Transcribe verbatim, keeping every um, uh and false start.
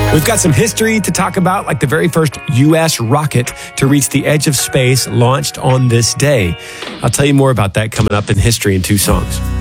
We've got some history to talk about, like the very first U S rocket to reach the edge of space launched on this day. I'll tell you more about that coming up in history in two songs.